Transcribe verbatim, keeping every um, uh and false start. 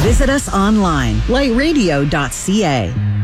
Visit us online, light radio dot c a.